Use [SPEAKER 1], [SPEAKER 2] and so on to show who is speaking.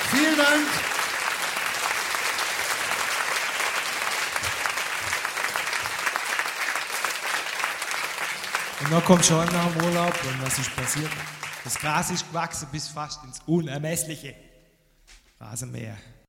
[SPEAKER 1] Vielen Dank. Und dann kommt schon nach dem Urlaub und was ist passiert? Das Gras ist gewachsen bis fast ins Unermessliche. Rasenmäher.